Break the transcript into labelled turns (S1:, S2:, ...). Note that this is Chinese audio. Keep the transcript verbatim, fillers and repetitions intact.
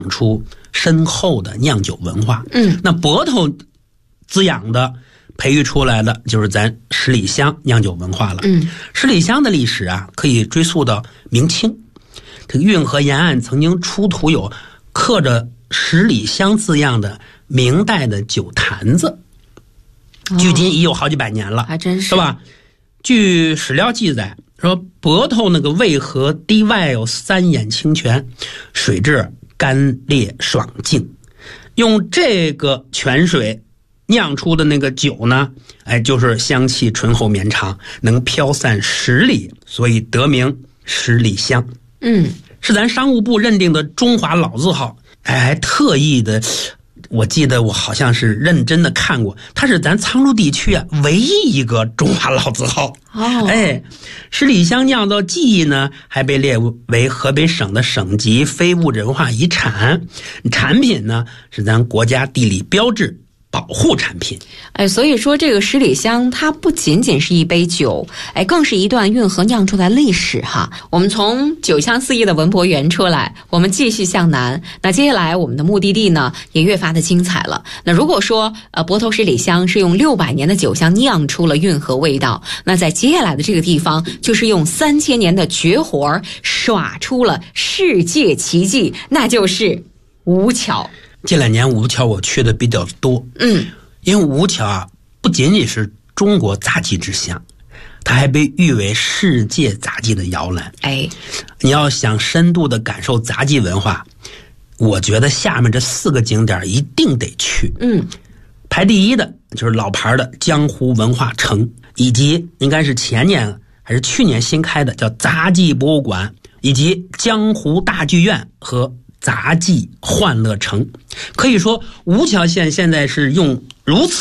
S1: 出深厚的酿酒文化。
S2: 嗯，
S1: 那饽头滋养的培育出来的就是咱十里香酿酒文化了。
S2: 嗯，
S1: 十里香的历史啊，可以追溯到明清。这个运河沿岸曾经出土有刻着十里香字样的明代的酒坛子，距今已有好几百年了，
S2: 还真是，
S1: 是吧？据史料记载说，饽头那个渭河堤外有三眼清泉，水质干冽爽净，用这个泉水酿出的那个酒呢，哎，就是香气醇厚绵长，能飘散十里，所以得名十里香。
S2: 嗯，
S1: 是咱商务部认定的中华老字号，哎，还特意的，我记得我好像是认真的看过，它是咱苍渌地区啊唯一一个中华老字号。
S2: 哦，
S1: 哎，十里香酿造技艺呢，还被列为河北省的省级非物质文化遗产，产品呢是咱国家地理标志。保护产品。
S2: 哎，所以说这个十里香它不仅仅是一杯酒，哎，更是一段运河酿出来历史哈。我们从酒香四溢的文博园出来，我们继续向南。那接下来我们的目的地呢也越发的精彩了。那如果说呃饽头十里香是用六百年的酒香酿出了运河味道，那在接下来的这个地方就是用三千年的绝活耍出了世界奇迹，那就是吴桥。
S1: 这两年吴桥我去的比较多，
S2: 嗯，
S1: 因为吴桥啊不仅仅是中国杂技之乡，它还被誉为世界杂技的摇篮。
S2: 哎，
S1: 你要想深度的感受杂技文化，我觉得下面这四个景点一定得去。
S2: 嗯，
S1: 排第一的就是老牌的江湖文化城，以及应该是前年还是去年新开的叫杂技博物馆，以及江湖大剧院和杂技欢乐城。可以说吴桥县现在是用如此